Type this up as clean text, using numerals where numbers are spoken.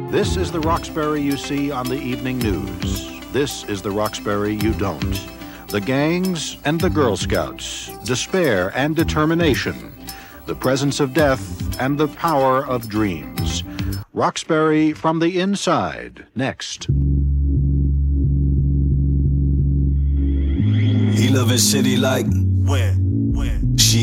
This is the Roxbury you see on the evening news. This is the Roxbury you don't. The gangs and the Girl Scouts, despair and determination, the presence of death and the power of dreams. Roxbury from the inside, next. He love his city like when?